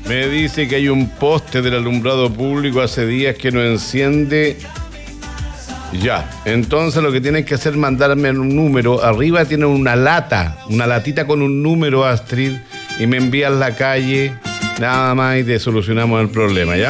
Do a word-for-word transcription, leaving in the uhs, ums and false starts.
Me dice que hay un poste del alumbrado público hace días que no enciende. Ya, entonces lo que tienes que hacer es mandarme un número. Arriba tiene una lata, una latita con un número, Astrid, y me envías la calle, nada más y te solucionamos el problema, ¿ya?